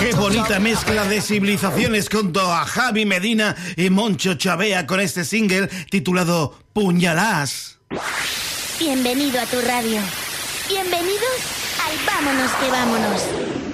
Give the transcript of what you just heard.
Qué bonita mezcla de civilizaciones junto a Javi Medina y Moncho Chavea con este single titulado Puñalás. Bienvenido a tu radio. Bienvenidos al Vámonos que Vámonos.